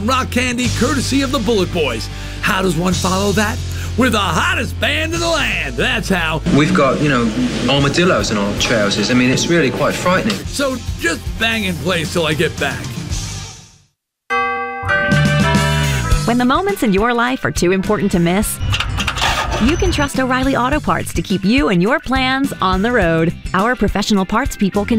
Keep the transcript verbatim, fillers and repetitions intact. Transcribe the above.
Rock candy courtesy of the Bullet Boys. How does one follow that? With the hottest band in the land. That's how. We've got, you know, armadillos in our trousers. I mean, it's really quite frightening. So just bang in place till I get back. When the moments in your life are too important to miss, you can trust O'Reilly Auto Parts to keep you and your plans on the road. Our professional parts people can